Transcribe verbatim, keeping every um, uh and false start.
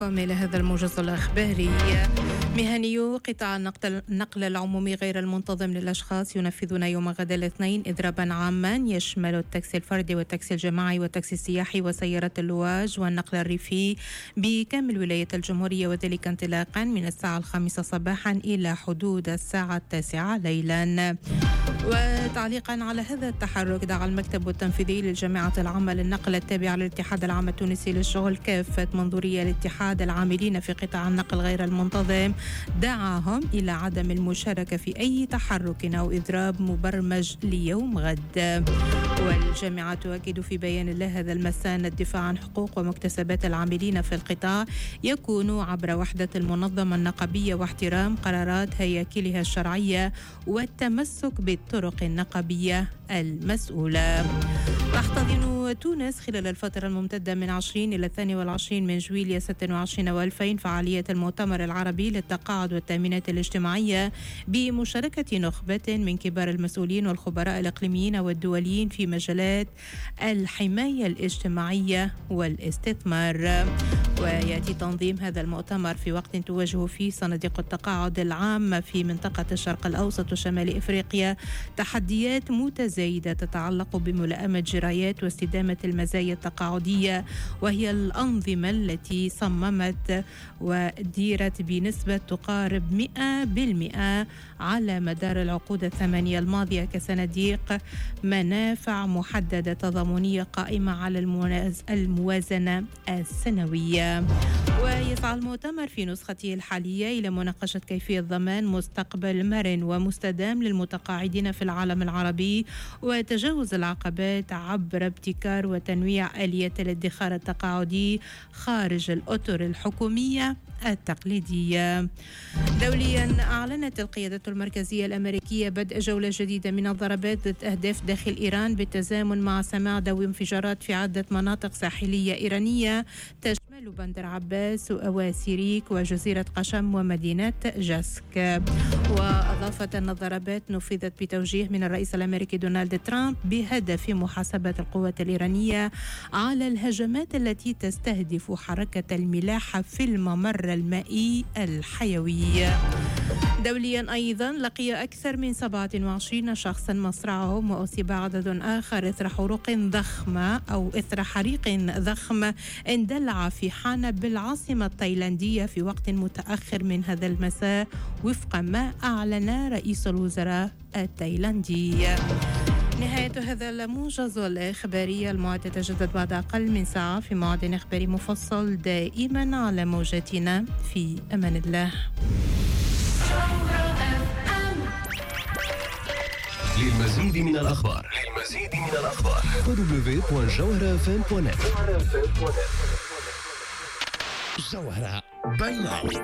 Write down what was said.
وإلى هذا الموجز الإخباري. مهنيو قطاع النقل, النقل العمومي غير المنتظم للأشخاص ينفذون يوم غد الاثنين إضرابا عاما يشمل التاكسي الفردي والتاكسي الجماعي والتاكسي السياحي وسيارة اللواج والنقل الريفي بكامل ولاية الجمهورية، وذلك انطلاقا من الساعة الخامسة صباحا إلى حدود الساعة التاسعة ليلا. وتعليقا على هذا التحرك، دعا المكتب التنفيذي للجامعة العامة للنقل التابعة للاتحاد العام التونسي للشغل كافة منظوري الاتحاد العاملين في قطاع النقل غير المنتظم، دعاهم إلى عدم المشاركة في أي تحرك أو إضراب مبرمج ليوم غد. والجامعة تؤكد في بيان لها هذا المساء أن الدفاع عن حقوق ومكتسبات العاملين في القطاع يكون عبر وحدة المنظمة النقابية واحترام قرارات هياكلها الشرعية والتمسك بالطرق النقابية المسؤولة. تحتضن تونس خلال الفترة الممتدة من عشرين إلى الثاني والعشرين من جويلية ستة وعشرين وألفين فعالية المؤتمر العربي للتقاعد والتأمينات الاجتماعية بمشاركة نخبة من كبار المسؤولين والخبراء الإقليميين والدوليين في مجالات الحماية الاجتماعية والاستثمار. ويأتي تنظيم هذا المؤتمر في وقت تواجه فيه صناديق التقاعد العامة في منطقة الشرق الأوسط وشمال إفريقيا تحديات متزايدة تتعلق بملائمة جرايات واستدامة المزايا التقاعدية، وهي الأنظمة التي صممت وديرت بنسبة تقارب مئة بالمئة على مدار العقود الثمانية الماضية كصناديق منافع محددة تضامنية قائمة على الموازنة السنوية. ويسعى المؤتمر في نسخته الحالية إلى مناقشة كيفية ضمان مستقبل مرن ومستدام للمتقاعدين في العالم العربي وتجاوز العقبات عبر ابتكار وتنويع آلية الادخار التقاعدي خارج الأطر الحكومية التقليدية. دوليا، أعلنت القيادة المركزية الأمريكية بدء جولة جديدة من الضربات ضد أهداف داخل إيران بالتزامن مع سماع ذوي انفجارات في عدة مناطق ساحلية إيرانية تشمل بندر عباس وأواسيريك وجزيرة قشم ومدينة جاسك. وأضافت أن الضربات نفذت بتوجيه من الرئيس الأمريكي دونالد ترامب بهدف محاسبة القوات الإيرانية على الهجمات التي تستهدف حركة الملاحة في الممر المائي الحيوي. دوليا أيضا، لقي أكثر من سبعة وعشرين شخصا مصرعهم وأصيب عدد آخر إثر حروق ضخمة أو إثر حريق ضخم اندلع في حانة بالعاصمة التايلاندية في وقت متأخر من هذا المساء وفق ما أعلن رئيس الوزراء التايلاندي. نهاية هذا الموجز الإخباري المعد تتجدد بعد أقل من ساعة في موعد إخباري مفصل دائما على موجاتنا. في أمان الله. للمزيد من الأخبار للمزيد من الأخبار دبليو دبليو دبليو دوت جوهرة اف ام دوت نت. جوهرة بين